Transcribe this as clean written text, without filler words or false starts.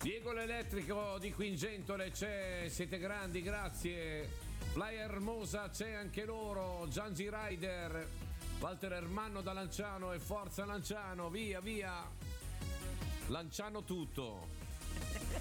Diego l'elettrico di Quingentole c'è, siete grandi, grazie. Playa Hermosa c'è anche loro, Giangi Rider, Walter Ermanno da Lanciano e forza Lanciano, via via. Lanciano tutto.